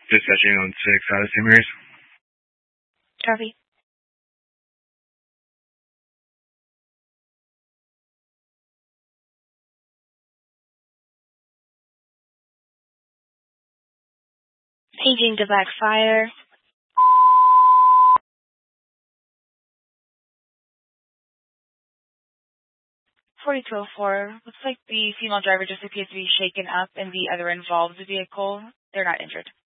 Dispatching on 6 out of St. Mary's. Copy. Paging to backfire. 4204. Looks like the female driver just appears to be shaken up and the other involved vehicle. They're not injured.